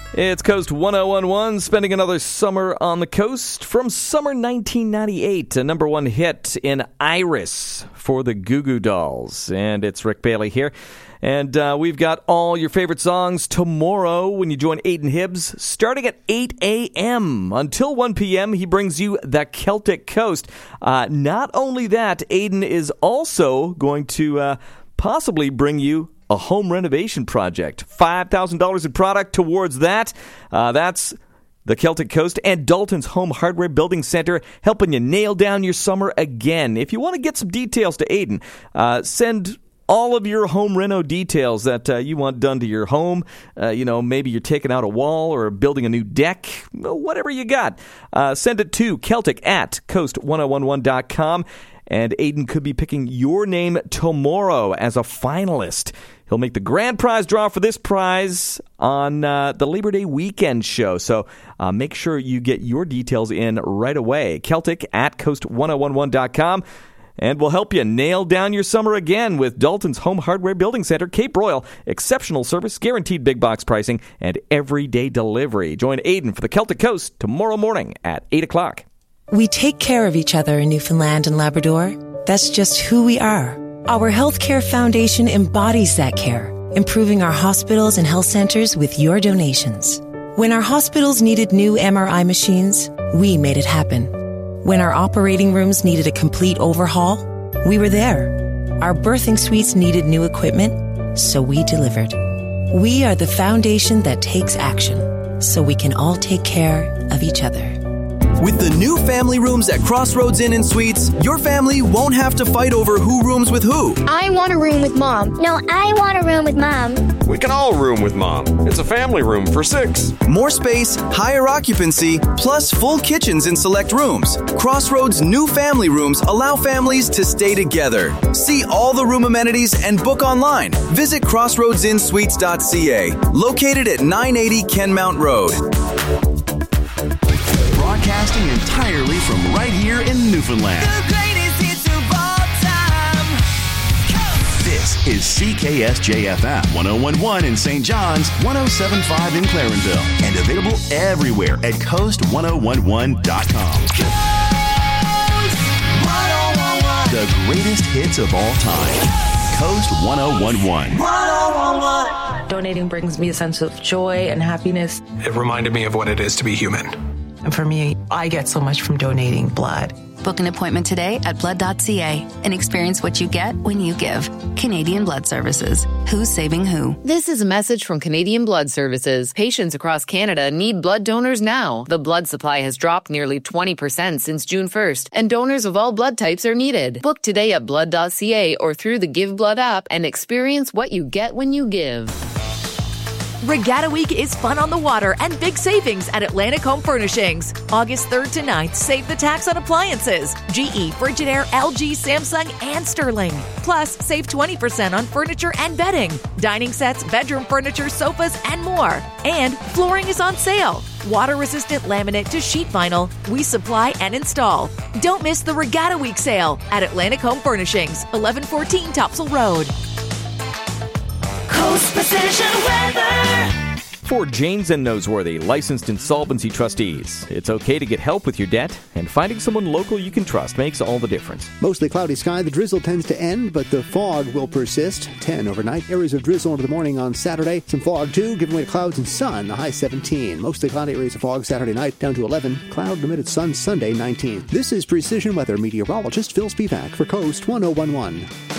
It's Coast 1011, spending another summer on the coast from summer 1998, a number one hit in Iris for the Goo Goo Dolls. And it's Rick Bailey here. And we've got all your favorite songs tomorrow when you join Aiden Hibbs, starting at 8 a.m. Until 1 p.m., he brings you the Celtic Coast. Not only that, Aiden is also going to possibly bring you a home renovation project. $5,000 in product towards that. That's the Celtic Coast and Dalton's Home Hardware Building Center, helping you nail down your summer again. If you want to get some details to Aiden, send all of your home reno details that you want done to your home. Maybe you're taking out a wall or building a new deck, whatever you got. Send it to Celtic@coast1011.com. And Aiden could be picking your name tomorrow as a finalist. He'll make the grand prize draw for this prize on the Labor Day weekend show. So make sure you get your details in right away. Celtic@coast1011.com. And we'll help you nail down your summer again with Dalton's Home Hardware Building Center, Cape Royal. Exceptional service, guaranteed big box pricing, and everyday delivery. Join Aiden for the Celtic Coast tomorrow morning at 8 o'clock. We take care of each other in Newfoundland and Labrador. That's just who we are. Our Healthcare Foundation embodies that care, improving our hospitals and health centers with your donations. When our hospitals needed new MRI machines, we made it happen. When our operating rooms needed a complete overhaul, we were there. Our birthing suites needed new equipment, so we delivered. We are the foundation that takes action, so we can all take care of each other. With the new family rooms at Crossroads Inn & Suites, your family won't have to fight over who rooms with who. I want a room with Mom. No, I want a room with Mom. We can all room with Mom. It's a family room for 6. More space, higher occupancy, plus full kitchens in select rooms. Crossroads' new family rooms allow families to stay together. See all the room amenities and book online. Visit crossroadsinnsuites.ca, located at 980 Kenmount Road. Broadcasting entirely from right here in Newfoundland. The greatest hits of all time. This is CKSJ-FM 101.1 in St. John's, 107.5 in Clarenville, and available everywhere at coast1011.com. Coast 1011. The greatest hits of all time. Coast 1011. 1011. Donating brings me a sense of joy and happiness. It reminded me of what it is to be human. And for me, I get so much from donating blood. Book an appointment today at blood.ca and experience what you get when you give. Canadian Blood Services. Who's saving who? This is a message from Canadian Blood Services. Patients across Canada need blood donors now. The blood supply has dropped nearly 20% since June 1st, and donors of all blood types are needed. Book today at blood.ca or through the Give Blood app and experience what you get when you give. Regatta Week is fun on the water and big savings at Atlantic Home Furnishings. August 3rd to 9th, save the tax on appliances. GE, Frigidaire, LG, Samsung, and Sterling. Plus, save 20% on furniture and bedding, dining sets, bedroom furniture, sofas, and more. And flooring is on sale. Water-resistant laminate to sheet vinyl, we supply and install. Don't miss the Regatta Week sale at Atlantic Home Furnishings, 1114 Topsail Road. Coast Precision Weather. For Janes and Noseworthy, licensed insolvency trustees, it's okay to get help with your debt, and finding someone local you can trust makes all the difference. Mostly cloudy sky, the drizzle tends to end, but the fog will persist. 10 overnight, areas of drizzle into the morning on Saturday. Some fog too, giving way to clouds and sun, the high 17. Mostly cloudy areas of fog Saturday night, down to 11. Cloud limited sun Sunday 19. This is Precision Weather meteorologist Phil Spivak for Coast 1011.